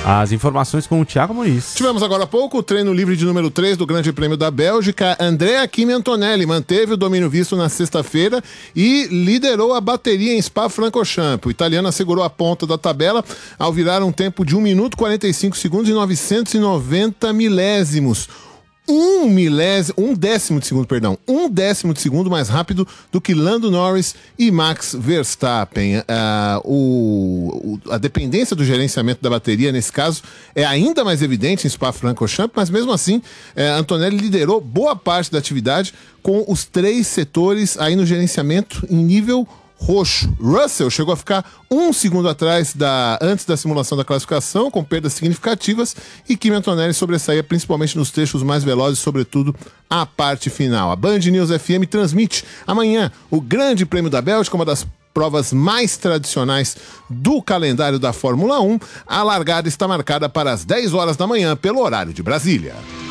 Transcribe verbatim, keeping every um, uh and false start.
As informações com o Thiago Muniz. Tivemos agora há pouco o treino livre de número três do Grande Prêmio da Bélgica. Andrea Kimi Antonelli manteve o domínio visto na sexta-feira e liderou a bateria em Spa-Francorchamps. O italiano assegurou a ponta da tabela ao virar um tempo de um minuto, quarenta e cinco segundos e novecentos e noventa milésimos. Um milésimo, um décimo de segundo, perdão, um décimo de segundo mais rápido do que Lando Norris e Max Verstappen. Uh, o, o, a dependência do gerenciamento da bateria, nesse caso, é ainda mais evidente em Spa-Francorchamps, mas mesmo assim, uh, Antonelli liderou boa parte da atividade com os três setores aí no gerenciamento em nível roxo. Russell chegou a ficar um segundo atrás da, antes da simulação da classificação, com perdas significativas, e Kimi Antonelli sobressaía principalmente nos trechos mais velozes, sobretudo a parte final. A Band News F M transmite amanhã o Grande Prêmio da Bélgica, uma das provas mais tradicionais do calendário da Fórmula um. A largada está marcada para as dez horas da manhã, pelo horário de Brasília.